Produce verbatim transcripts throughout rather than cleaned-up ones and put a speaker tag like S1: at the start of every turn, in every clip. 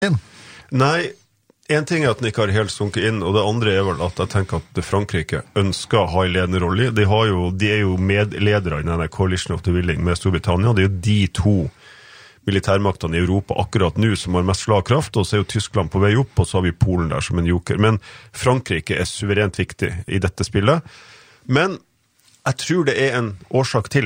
S1: inn?
S2: Nei, en ting er at den ikke har helt sunket inn, og det andre er vel at jeg tenker at Frankrike ønsker å ha en ledende rolle. De, har jo, de er jo medledere i denne Coalition of the Willing med Storbritannia. Det er jo de to militærmaktene i Europa akkurat nå som har mest slagkraft, og så er jo Tyskland på vei opp, og så har vi Polen der som en joker. Men Frankrike er suverent viktig i dette spillet. Men jeg tror det er en årsak til.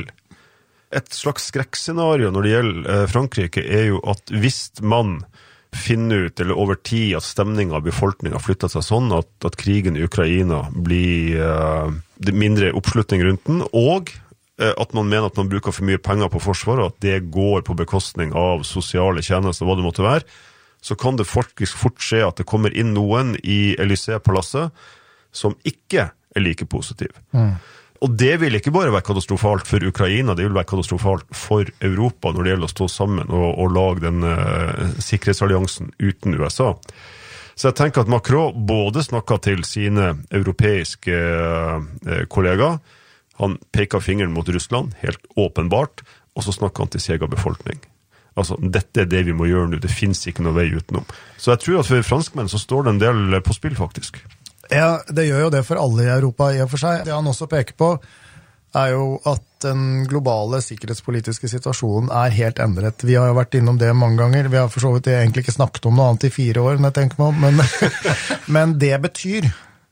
S2: Et slags skrekkscenario når det gjelder Frankrike er jo at hvis man finner ut, eller over tid, at stemningen av befolkningen har flyttet seg sånn, at, at krigen i Ukraina blir uh, mindre oppslutning rundt den, og uh, at man mener at man bruker for mye penger på forsvar, og at det går på bekostning av sosiale tjenester, hva det måtte være, så kan det faktisk fort skje at det kommer inn noen i Élysée-palasset som ikke er like positiv. Mm. Og det vil ikke bare være katastrofalt for Ukraina, det vil være katastrofalt for Europa når det gjelder å stå sammen og, og lage den uh, sikkerhetsalliansen uten U S A. Så jeg tenker at Macron både snakker til sine europeiske uh, kollegaer, han peker fingeren mot Russland, helt åpenbart, og så snakker han til sin egen befolkning. Altså, dette er det vi må gjøre nå, det finnes ikke noe vei utenom. Så jeg tror at for franskmenn så står det en del på spill faktisk.
S1: Ja, det gjør jo det for alle i Europa i og for seg. Det han også peker på er jo at den globale sikkerhetspolitiske situasjonen er helt endret. Vi har jo vært innom det mange ganger. Vi har for så vidt egentlig ikke snakket om noe annet i fire år, når jeg tenker meg om. Men, men det betyr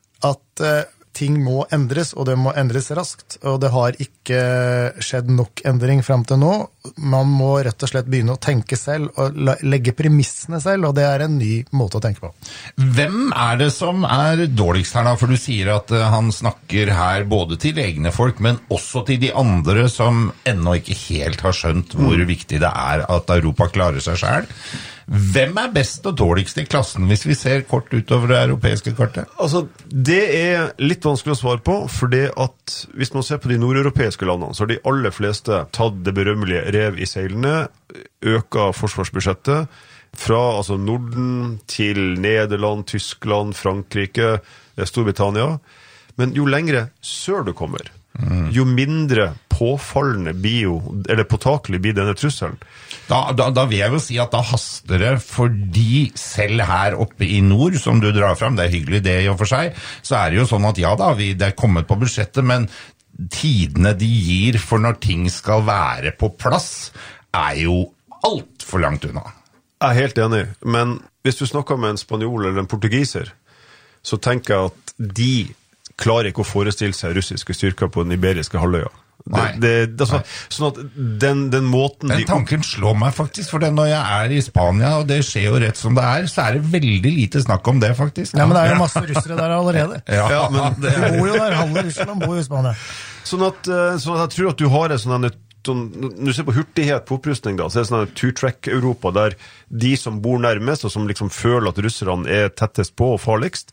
S1: at uh, ting må endres, og det må endres raskt. Og det har ikke skjedd nok endring frem til nå. Man må rett og slett begynne å tenke selv, og legge premissene selv, og det er en ny måte å tenke på.
S3: Hvem er det som er dårligst her da? For du sier at han snakker her både til egne folk, men også til de andre som ennå ikke helt har skjønt hvor mm. viktig det er at Europa klarer seg selv. Hvem er best og dårligst i klassen hvis vi ser kort utover det europeiske kartet?
S2: Altså, det er litt vanskelig å svare på, for det at hvis man ser på de nordeuropeiske landene, så har de aller fleste tatt det berømmelige rev i seilene, øker forsvarsbudsjettet fra altså Norden til Nederland, Tyskland, Frankrike, Storbritannia. Men jo lengre sør du kommer, mm. jo mindre påfallende blir jo, eller påtakelig blir denne trusselen.
S3: Da, da, da vil jeg jo si at da haster det, fordi selv her oppe i nord, som du drar frem, det er hyggelig det i og for seg, så er det jo sånn at ja da, vi, det er kommet på budsjettet, men tidene de gir for når ting skal være på plass, er jo alt for langt unna.
S2: Jeg er helt enig, men hvis du snakker med en spanjol eller en portugiser, så tenker jeg at de klarer ikke å forestille seg russiske styrker på den iberiske halvøya. Det, det, det, altså, sånn at den, den måten
S3: den tanken de... slår meg faktisk, for det når jeg er i Spania, og det skjer jo rett som det er, så er det veldig lite snakk om det faktisk.
S1: Ja, men det er jo masse russere der allerede.
S2: Ja, ja men det
S1: er... De bor jo der, halve Russland bor jo i Spania.
S2: Sånn at, sånn at jeg tror at du har en sånn, sånn når du ser på hurtighet på opprustning da, så er det sånn two-track-Europa, der de som bor nærmest, og som liksom føler at russerne er tettest på og farligst,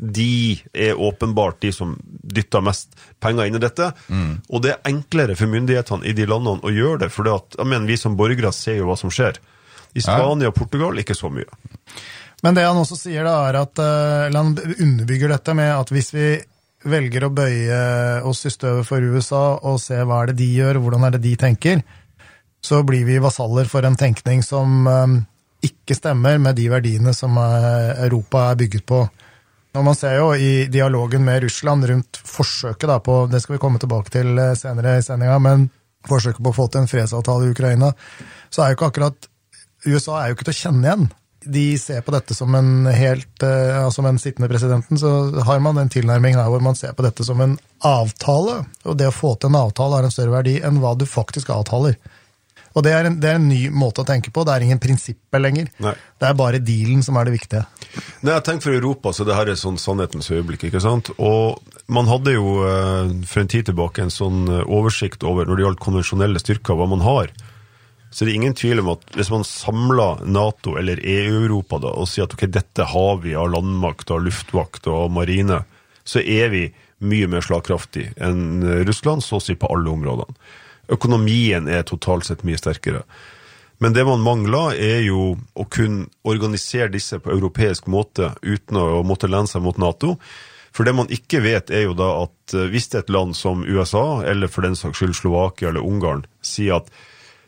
S2: de er åpenbart de som dytter mest penger inn i dette, mm. og det er enklere for myndighetene i de landene å gjøre det, for det at, jeg mener, vi som borgere ser jo hva som skjer. I Spania og Portugal ikke så mye.
S1: Men det han også sier da, er at uh, han underbygger dette med at hvis vi velger å bøye oss i støvet for U S A og se hva er det de gjør, hvordan er det de tenker, så blir vi vasaller for en tenkning som um, ikke stemmer med de verdiene som uh, Europa er bygget på. Og man ser jo i dialogen med Russland rundt forsøket da på, det skal vi komme tilbake til senere i sendingen, men forsøket på å få til en fredsavtale i Ukraina, så er jo ikke akkurat, U S A er jo ikke til å kjenne igjen. De ser på dette som en helt, ja, som en sittende presidenten, så har man en tilnærming her hvor man ser på dette som en avtale, og det å få til en avtale har en større verdi enn hva du faktisk avtaler. Og det er, en, det er en ny måte å tenke på. Det er ingen prinsipper lenger. Nei. Det er bare dealen som er det viktige.
S2: Nei, jeg tenker for Europa, så det her er sånn sannhetens øyeblikk, ikke sant? Og man hadde jo for en tid tilbake en sånn oversikt over når det gjaldt konvensjonelle styrker, hva man har. Så det er ingen tvil om at hvis man samler NATO eller E U-Europa da, og sier at ok, dette har vi av landmakt, av luftvakt og marine, så er vi mye mer slagkraftig enn Russland, så å si på alle områdene. Økonomien er totalt sett mye sterkere. Men det man mangler er jo å kunne organisere disse på europeisk måte uten å måtte lene seg mot NATO. For det man ikke vet er jo da at hvis det er et land som U S A, eller for den saks skyld Slovakia eller Ungarn, sier at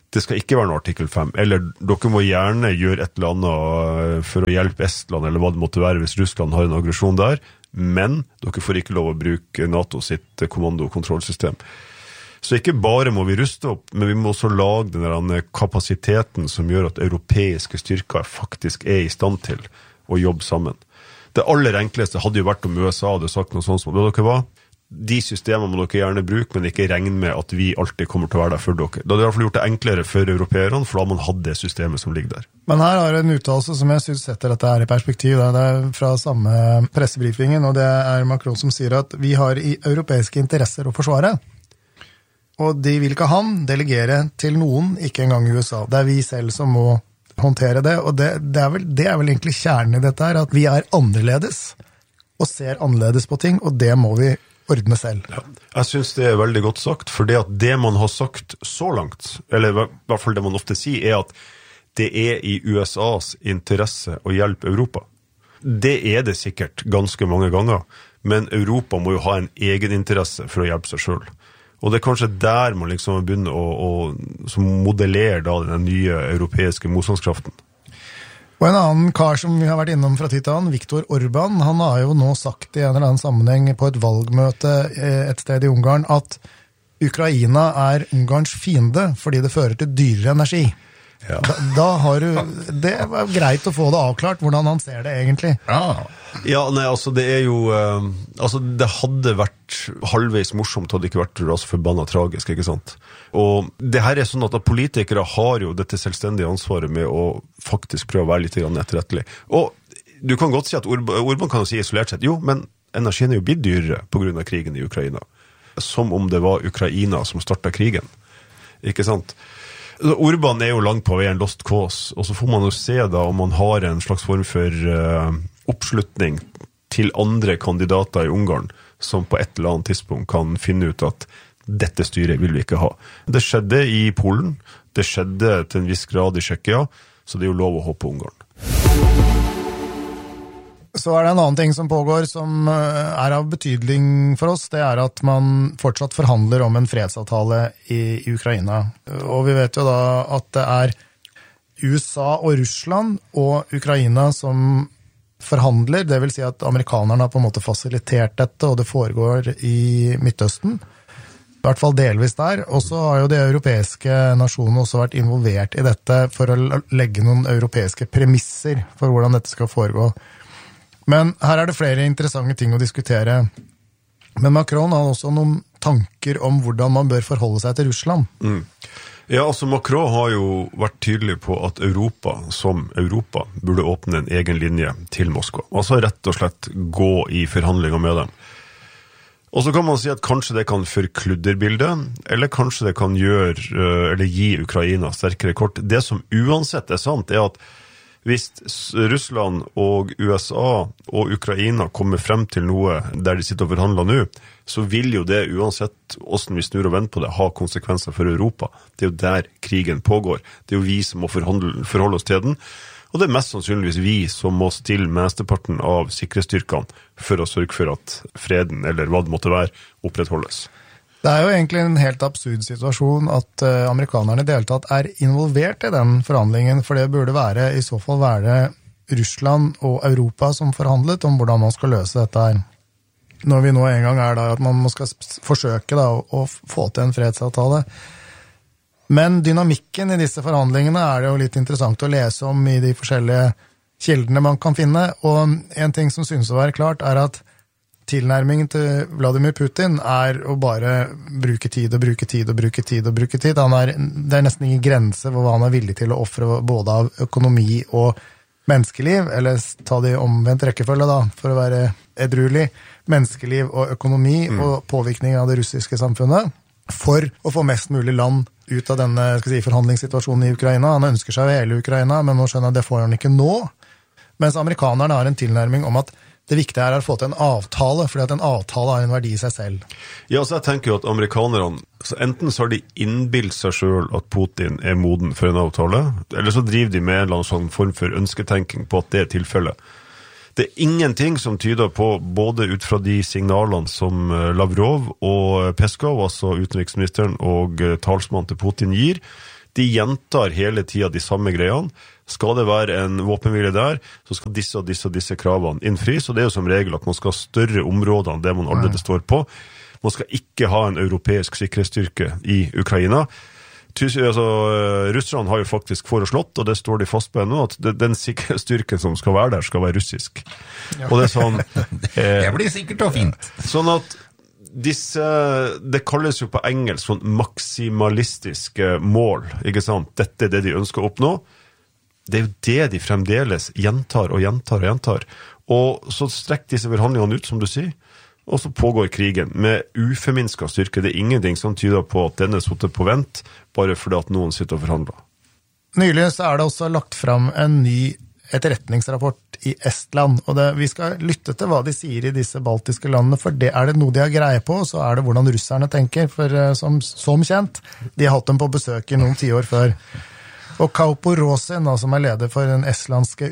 S2: det skal ikke være noe artikkel fem, eller dere må gjerne gjøre et eller annet for å hjelpe Estland, eller hva det måtte være hvis Russland har en aggresjon der, men dere får ikke lov å bruke NATO sitt kommando- og kontrollsystem. Så ikke bare må vi ruste opp, men vi må også lage den kapasiteten som gjør at europeiske styrker faktisk er i stand til å jobbe sammen. Det aller enkleste hadde jo vært om U S A hadde sagt noe sånt som det dere var. De systemene må dere gjerne bruke, men ikke regne med at vi alltid kommer til å være der for dere. Da hadde i hvert fall gjort det enklere for europeerne, for da har man hatt det systemet som ligger der.
S1: Men her har jeg en uttalelse som jeg synes setter dette her i perspektiv. Det er fra samme pressebrifingen, og det er Macron som sier at vi har i europeiske interesser å forsvare. Og de vil ikke han delegere til noen, ikke engang U S A. Det er vi selv som må håndtere det, og det, det, er, vel, det er vel egentlig kjernen i dette her, at vi er annerledes, og ser annerledes på ting, og det må vi ordne selv.
S2: Ja, jeg synes det er veldig godt sagt, for det at det man har sagt så langt, eller i hvert fall det man ofte sier, er at det er i U S A's interesse å hjelpe Europa. Det er det sikkert ganske mange ganger, men Europa må jo ha en egen interesse for å hjelpe seg selv. Og det er kanskje der man liksom begynner å, å modellere da den nye europeiske motstandskraften.
S1: Og en annen kar som vi har vært innom fra tid til annen, Viktor Orban, han har jo nå sagt i en eller annen sammenheng på et valgmøte et sted i Ungarn at Ukraina er Ungarns fiende fordi det fører til dyrere energi. Ja. Da, da har du, det var greit å få det avklart, hvordan han ser det egentlig.
S3: Ja,
S2: ja nei, altså det er jo, uh, altså det hadde vært halvveis morsomt, hadde ikke vært altså forbannet tragisk, ikke sant? Og det her er sånn at politikere har jo dette selvstendige ansvaret med å faktisk prøve å være litt etterrettelig. Og du kan godt si at Orban, Orban kan jo si isolert sett, jo, men energien er jo blitt dyrere på grunn av krigen i Ukraina. Som om det var Ukraina som startet krigen. Ikke sant? Orban er jo langt på vei en lost cause, og så får man jo se da om man har en slags form for uh, oppslutning til andre kandidater i Ungarn, som på et eller annet tidspunkt kan finne ut at dette styret vil vi ikke ha. Det skjedde i Polen, det skjedde til en viss grad i Tsjekkia, så det er jo lov å håpe på Ungarn.
S1: Så er det en annen ting som pågår som er av betydning for oss, det er at man fortsatt forhandler om en fredsavtale i, i Ukraina. Og vi vet jo da at det er U S A og Russland og Ukraina som forhandler, det vil si at amerikanerne har på en måte fasilitert dette, og det foregår i Midtøsten. I hvert fall delvis der. Og så har jo de europeiske nasjonene også vært involvert i dette for å legge noen europeiske premisser for hvordan dette skal foregå. Men her er det flere interessante ting å diskutere. Men Macron har også noen tanker om hvordan man bør forholde seg til Russland.
S2: Mm. Ja, altså Macron har jo vært tydelig på at Europa, som Europa, burde åpne en egen linje til Moskva. Altså rett og slett gå i forhandlinger med dem. Og så kan man si at kanskje det kan forkludre bildet, eller kanskje det kan gjøre, eller gi Ukraina sterkere kort. Det som uansett er sant, er at hvis Russland og U S A og Ukraina kommer frem til noe der de sitter og forhandler nå, så vil jo det uansett hvordan vi snur og vender på det, ha konsekvenser for Europa. Det er jo der krigen pågår. Det er jo vi som må forhandle, forholde oss til den. Og det er mest sannsynligvis vi som må stille mesteparten av sikkerhetsstyrkene for å sørge for at freden, eller hva det måtte være, opprettholdes.
S1: Det er jo egentlig en helt absurd situasjon at uh, amerikanerne i det hele tatt er involvert i den forhandlingen, for det burde være, i så fall være Russland og Europa som forhandlet om hvordan man skal løse dette her. Når vi nå en gang er der at man skal forsøke da, å, å få til en fredsavtale. Men dynamikken i disse forhandlingene er det jo litt interessant å lese om i de forskjellige kildene man kan finne, og en ting som synes å være klart er at tilnærmingen til Vladimir Putin er å bare bruke tid og bruke tid og bruke tid og bruke tid. Han er, det er nesten ingen grense for hva han er villig til å offre både av økonomi og menneskeliv, eller ta det i omvendt rekkefølge da, for å være edruelig, menneskeliv og økonomi mm. og påvirkning av det russiske samfunnet, for å få mest mulig land ut av denne skal jeg si, forhandlingssituasjonen i Ukraina. Han ønsker seg hele Ukraina, men nå skjønner jeg at det får han ikke nå, mens amerikanerne har en tilnærming om at det viktige er å få til en avtale, fordi at en avtale har en verdi i seg selv.
S2: Ja, så jeg tenker jo at amerikanerne, så enten så har de innbilt seg selv at Putin er moden for en avtale, eller så driver de med en eller annen sånn form for ønsketenking på at det er tilfellet. Det er ingenting som tyder på, både ut fra de signalene som Lavrov og Peskov, altså utenriksministeren og talsmannen til Putin gir, De gjentar hele tiden de samme greiene. Skal det være en våpenhvile der, så skal disse og disse og disse kravene innfris, og det er jo som regel at man skal ha større områder enn det man allerede står på. Man skal ikke ha en europeisk sikkerhetsstyrke i Ukraina. Tys- altså, Russland har jo faktisk foreslått, og det står de fast på ennå, at den sikkerhetsstyrken som skal være der, skal være russisk. Ja. Og det er sånn... Eh,
S3: det blir sikkert og fint.
S2: Sånn at disse, det kalles jo på engelsk sånn maksimalistiske mål, ikke sant? Dette er det de ønsker å oppnå. Det er jo det de fremdeles gjentar og gjentar og gjentar. Og så strekker disse forhandlingene ut, som du sier, og så pågår krigen med uforminsket styrke. Det er ingenting som tyder på at denne sitter på vent, bare fordi at noen sitter og forhandler.
S1: Nylig så er det også lagt fram en ny etterretningsrapport i Estland, og det, vi skal lytte til hva de sier i disse baltiske landene, for det er det noe de har greie på, så er det hvordan russerne tenker, for som, som kjent, de har hatt dem på besøk i noen tiår før. Og Kaupo Rosin, som er leder for den estlandske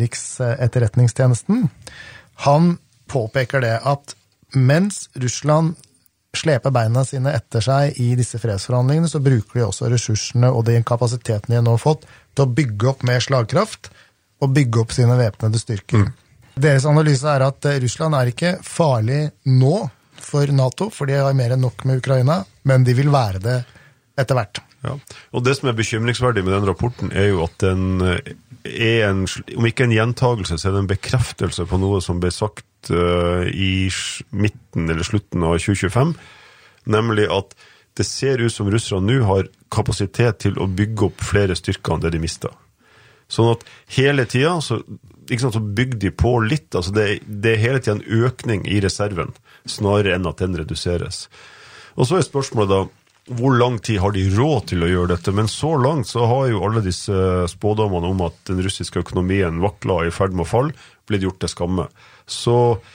S1: utenriksetterretningstjenesten, han påpeker det at mens Russland sleper beina sine etter seg i disse fredsforhandlingene, så bruker de også ressursene og den kapasiteten de nå har fått til å bygge opp mer slagkraft og bygge opp sine væpnede styrker. Mm. Deres analyse er at Russland er ikke farlig nå for NATO, for de har mer enn nok med Ukraina, men de vil være det etter hvert.
S2: Ja. Og det som er bekymringsverdig med den rapporten er jo at den er en, om ikke en gjentagelse, så er det en bekreftelse på noe som ble sagt uh, i midten eller slutten av tjue tjuefem, nemlig at det ser ut som russerne nå har kapasitet til å bygge opp flere styrker enn det de mistet. Sånn at hele tiden så, ikke sant, så bygger de på litt, altså det, det er hele tiden en økning i reserven, snarere enn at den reduseres. Og så er spørsmålet da, hvor lang tid har de råd til å gjøre dette? Men så langt så har jo alle disse spådommene om at den russiske økonomien vakler i ferd med å falle, blitt gjort til skamme. Så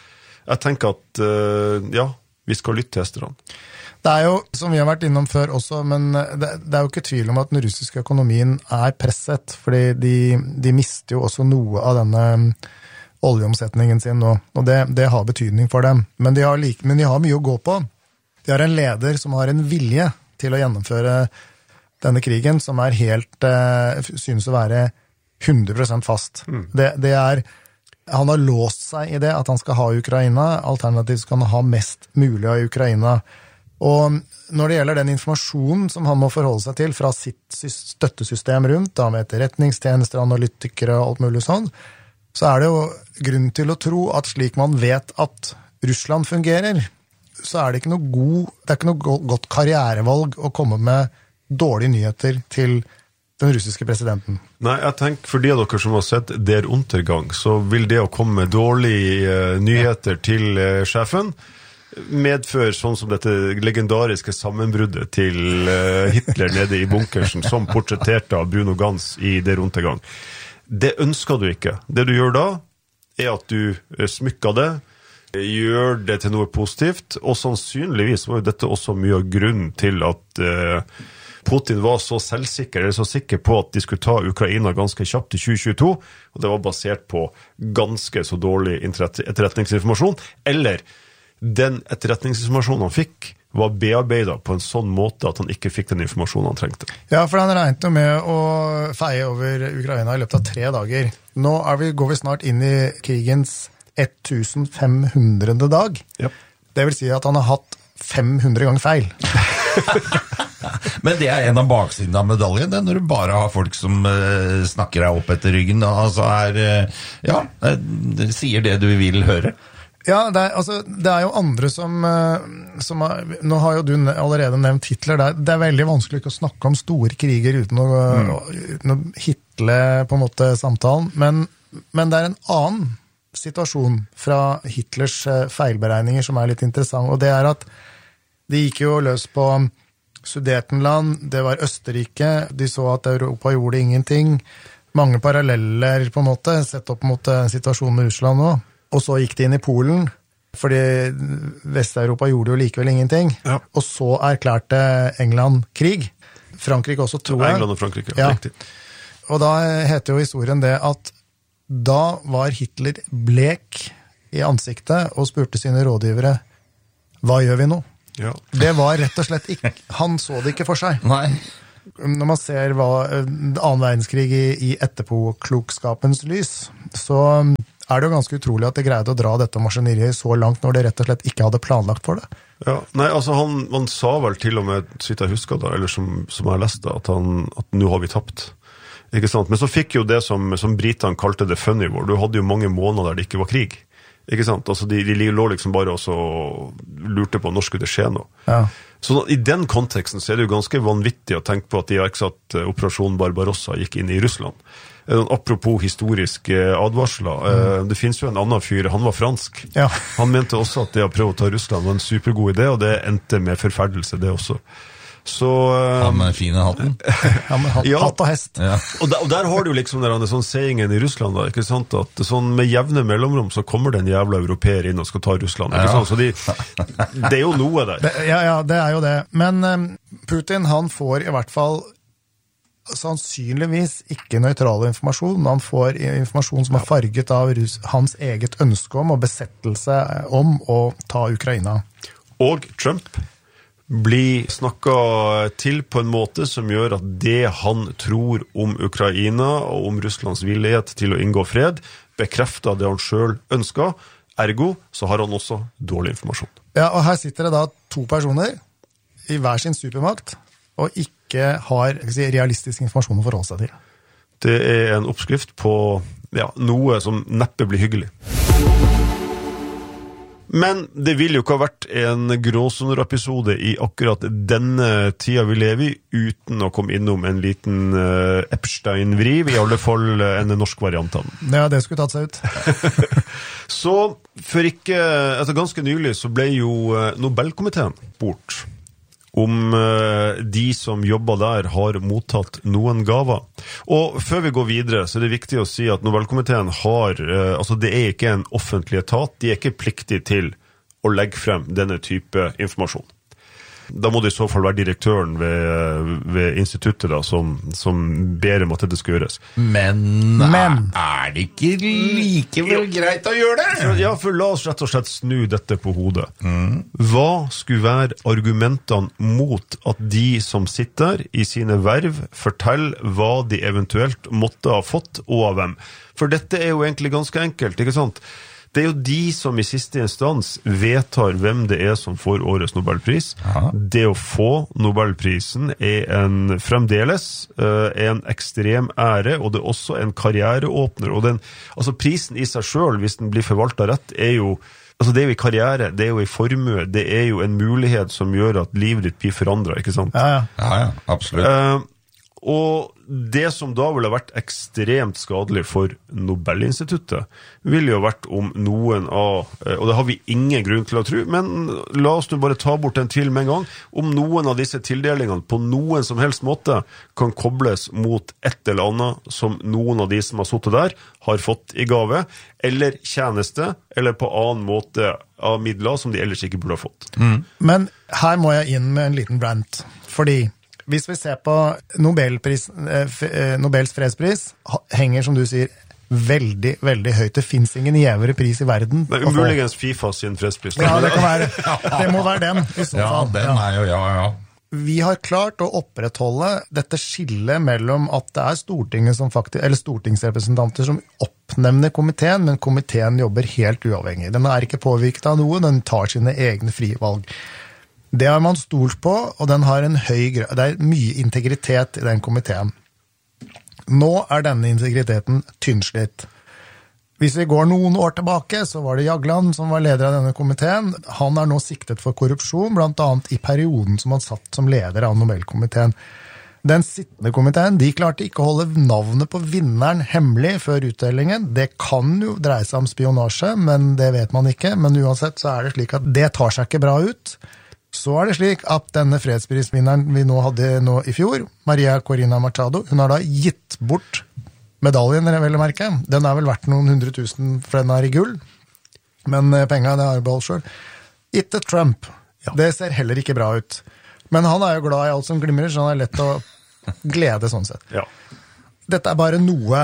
S2: jeg tenker at, ja, vi skal lytte til hesterne.
S1: Det er jo, som vi har vært innom før også, men det, det er jo ikke tvil om at den russiske økonomien er presset, fordi de, de mister jo også noe av denne oljeomsetningen sin nå, og det, det har betydning for dem. Men de, har like, men de har mye å gå på. De har en leder som har en vilje til å gjennomføre denne krigen, som er helt, eh, synes å være hundre prosent fast. Mm. Det, det er, han har låst seg i det at han skal ha Ukraina, alternativt skal han ha mest mulig av Ukraina. Og når det gjelder den informasjonen som han må forholde seg til fra sitt støttesystem rundt, da med etterretningstjenester, analytikere og alt mulig sånn, så er det jo grunn til å tro at slik man vet at Russland fungerer, så er det ikke noe god, det er ikke noe godt karrierevalg å komme med dårlige nyheter til den russiske presidenten.
S2: Nei, jeg tenker, for de av dere som har sett Der Untergang, så vil det å komme med dårlige uh, nyheter til uh, sjefen medføre sånn som dette legendariske sammenbruddet til uh, Hitler nede i bunkersen, som portretterte av Bruno Ganz i Der Untergang. Det ønsker du ikke. Det du gjør da, er at du uh, smykker det, gjør det til noe positivt, og sannsynligvis var jo dette også mye av grunnen til at uh, Putin var så selvsikker, eller så sikker på at de skulle ta Ukraina ganske kjapt i tjue tjueto, og det var basert på ganske så dårlig etterretningsinformasjon, eller den etterretningsinformasjonen han fikk var bearbeidet på en sånn måte at han ikke fikk den informasjonen han trengte.
S1: Ja, for han regnet jo med å feie over Ukraina i løpet av tre dager. Nå er vi, går vi snart inn i krigens fem hundrede dag. Yep. Det vil si at han har hatt fem hundre ganger feil.
S3: Men det er en av baksiden av medaljen, det, når du bare har folk som uh, snakker deg opp etter ryggen, altså er, uh, ja, uh, sier det du vil høre.
S1: Ja, det er, altså, det er jo andre som, uh, som har, nå har jo du allerede nevnt Hitler, det er, det er veldig vanskelig ikke å snakke om store kriger uten å, mm. uten å hitle på en måte samtalen, men, men det er en annen situasjon fra Hitlers feilberegninger som er litt interessant, og det er at de gikk jo løs på Sudetenland, det var Østerrike, de så at Europa gjorde ingenting, mange paralleller på en måte, sett opp mot situasjonen med Russland nå, og så gikk de inn i Polen, fordi Vest-Europa gjorde jo likevel ingenting, ja. Og så erklærte England krig, Frankrike også, tror jeg.
S2: England og Frankrike, ja. Riktig.
S1: Og da heter jo historien det at da var Hitler blek i ansiktet og spurte sine rådgivere, hva gjør vi nå? Ja. Det var rett og slett ikke, han så det ikke for seg.
S3: Nei.
S1: når man ser hva annen verdenskrig i, i etterpåklokskapens lys, så er det jo ganske utrolig at de greide å dra dette maskineriet så langt når de rett og slett ikke hadde planlagt for det.
S2: Ja, nei, altså han, han sa vel til og med, så vidt jeg husker da, eller som, som jeg leste, at, han, at nå har vi tapt. Ikke sant? Men så fikk jo det som, som Britene kalte det funny war. Du hadde jo mange måneder der det ikke var krig. Ikke sant? Altså de, de lå liksom bare og så lurte på når skulle det skje noe. Ja. Så i den konteksten så er det jo ganske vanvittig å tenke på at de iverksatte Operasjon Barbarossa gikk inn i Russland. Apropos historiske advarsler, mm. det finnes jo en annen fyr, han var fransk. Ja. Han mente også at det å prøve å ta Russland var en supergod idé, og det endte med forferdelse, det også. Så,
S3: han med fine hatten.
S1: Ja, med hatt, ja. hatt og hest.
S2: Ja. Og, der, og der har du liksom der, sånn seingen i Russland, da, ikke sant? At sånn med jevne mellomrom så kommer det en jævla europeer inn og skal ta Russland. Ikke ja. sant? Så de, det er jo noe der.
S1: Det, ja, ja, det er jo det. Men um, Putin, han får i hvert fall sannsynligvis ikke nøytral informasjon. Han får informasjon som er farget av hans eget ønske om og besettelse om å ta Ukraina.
S2: Og Trump blir snakket til på en måte som gjør at det han tror om Ukraina og om Russlands villighet til å inngå fred, bekrefter det han selv ønsker. Ergo så har han også dårlig informasjon.
S1: Ja, og her sitter det da to personer i hver sin supermakt, og ikke har si, realistisk informasjon å forholde seg til.
S2: Det er en oppskrift på ja, noe som neppe blir hyggelig. Men det vil jo ikke ha vært en gråsoner-episode i akkurat denne tida vi lever i, uten å komme innom en liten uh, Epstein-vriv, i alle fall en norsk variant av den.
S1: Ja, det skulle tatt seg ut.
S2: Så for ikke, altså ganske nylig så ble jo Nobelkomiteen bort om de som jobber der har mottatt noen gaver. Og før vi går videre, så er det viktig å si at Nobelkomiteen har, altså det er ikke en offentlig etat, de er ikke pliktige til å legge frem denne type informasjon. Da må det i så fall være direktøren ved, ved instituttet da, som, som ber om at det skal gjøres.
S3: Men, Men. er det ikke likevel greit å gjøre det?
S2: Ja, for la oss rett og slett snu dette på hodet. Mm. Hva skulle være argumentene mot at de som sitter i sine verv forteller hva de eventuelt måtte ha fått og av hvem? For dette er jo egentlig ganske enkelt, ikke sant? Det er jo de som i siste instans vedtar hvem det er som får årets Nobelpris. Aha. Det å få Nobelprisen er en fremdeles uh, en ekstrem ære, og det er også en karriereåpner. Og den, altså prisen i seg selv, hvis den blir forvaltet rett, er jo altså det er jo i karriere, det er jo i formue, det er jo en mulighet som gjør at livet ditt blir forandret, ikke sant?
S3: Ja, ja, ja, ja absolutt.
S2: Uh, Og det som da ville vært ekstremt skadelig for Nobelinstituttet, ville jo vært om noen av, og det har vi ingen grunn til å tro, men la oss nå bare ta bort en tvil med en gang, om noen av disse tildelingene på noen som helst måte kan kobles mot et eller annet som noen av de som har suttet der har fått i gave, eller tjeneste, eller på annen måte av midler som de ellers ikke burde ha fått.
S1: Mm. Men her må jeg inn med en liten rant, fordi hvis vi ser på Nobelpris, Nobels fredspris, henger, som du sier, veldig, veldig høyt. Det finnes ingen gjevere pris i verden.
S2: Det er muligens FIFA sin fredspris.
S1: Ja, det kan være. Det må være den, i så fall.
S3: Ja, den er jo, ja, ja.
S1: Vi har klart å opprettholde dette skillet mellom at det er Stortinget som faktisk, eller stortingsrepresentanter som oppnevner komiteen, men komiteen jobber helt uavhengig. Den er ikke påvirket av noe, den tar sine egne frie valg. Det har man stolt på, og den har en høy grad. Det er mye integritet i den komiteen. Nå er denne integriteten tynnslitt. Hvis vi går noen år tilbake, så var det Jagland som var leder av denne komiteen. Han er nå siktet for korrupsjon, blant annet i perioden som han satt som leder av Nobelkomiteen. Den sittende komiteen, de klarte ikke å holde navnet på vinneren hemmelig før utdelingen. Det kan jo dreie seg om spionasje, men det vet man ikke. Men uansett så er det slik at det tar seg ikke bra ut. Så er det slik at denne fredsprisvinneren vi nå hadde nå i fjor, Maria Corina Machado, hun har da gitt bort medaljen, dere vil merke. Den er vel verdt noen hundre tusen, for den er i gull. Men penger, det har jo beholdt selv. Gitt til Trump. Ja. Det ser heller ikke bra ut. Men han er jo glad i alt som glimmer, så han er lett å glede sånn sett.
S2: Ja.
S1: Dette er bare noe.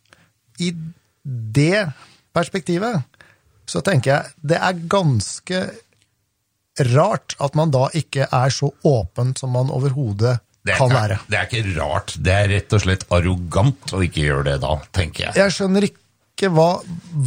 S1: I det perspektivet så tenker jeg, det er ganske rart at man da ikke er så åpen som man overhodet
S3: Det er,
S1: kan
S3: ikke,
S1: være.
S3: det er ikke rart. Det er rett og slett arrogant å ikke gjøre det da, tenker jeg.
S1: Jeg skjønner ikke hva